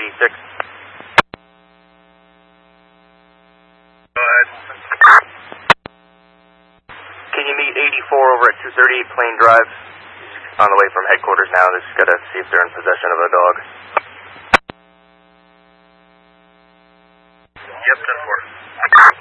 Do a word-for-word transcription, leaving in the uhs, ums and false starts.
eighty-six. Go ahead. Can you meet eighty-four over at two thirty-eight Plain Drive? On the way from headquarters now. Just gotta see if they're in possession of a dog.